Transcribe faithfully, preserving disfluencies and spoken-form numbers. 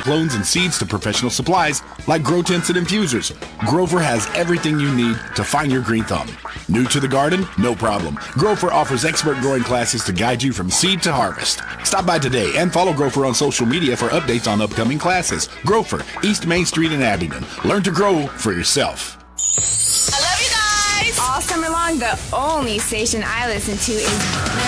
clones and seeds to professional supplies like grow tents and infusers, Grover has everything you need to find your green thumb. New to the garden? No problem. Grover offers expert growing classes to guide you from seed to harvest. Stop by today and follow Grover on social media for updates on upcoming classes. Grover, East Main Street in Abingdon. Learn to grow for yourself. I love you guys! All summer long, the only station I listen to is